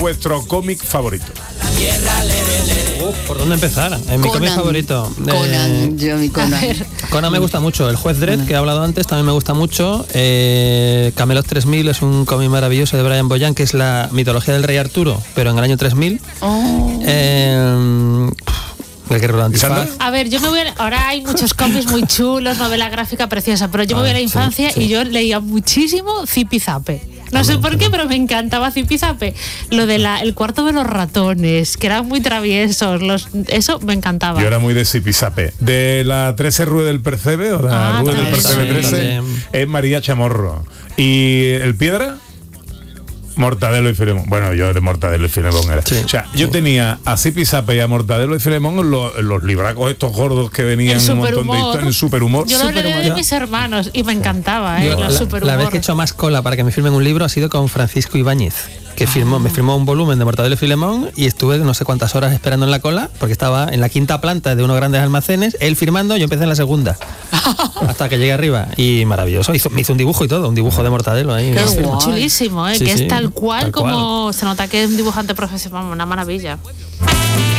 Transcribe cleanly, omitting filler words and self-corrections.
vuestro cómic favorito? ¿Por dónde empezar? En mi cómic favorito. Conan. Conan me gusta mucho. El juez Dredd, que he hablado antes, también me gusta mucho. Camelot 3000 es un cómic maravilloso de Brian Boyan, que es la mitología del rey Arturo, pero en el año 3000. El guerrero de antifaz. A ver, yo me voy ahora hay muchos cómics muy chulos, novela gráfica preciosa, pero yo me voy a la infancia y yo leía muchísimo Zipizape. No sé por qué, pero me encantaba Zipizape. Lo de el cuarto de los ratones, que eran muy traviesos, eso me encantaba. Yo era muy de Zipizape. De la 13 Rue del Percebe, o la Rue del Percebe 13, es María Chamorro. ¿Y el Piedra? Mortadelo y Filemón. Bueno, yo de Mortadelo y Filemón era. O sea, yo tenía a Zipizape y a Mortadelo y Filemón los libracos estos gordos que venían un montón de historias en Superhumor. Yo lo heredé de mis hermanos y me encantaba, la vez que he hecho más cola para que me firmen un libro ha sido con Francisco Ibáñez, que me firmó un volumen de Mortadelo y Filemón, y estuve no sé cuántas horas esperando en la cola, porque estaba en la quinta planta de unos grandes almacenes, él firmando, yo empecé en la segunda, hasta que llegué arriba, y maravilloso, me hizo un dibujo y todo, un dibujo de Mortadelo ahí. Es chulísimo, que es tal cual como se nota que es un dibujante profesional, una maravilla.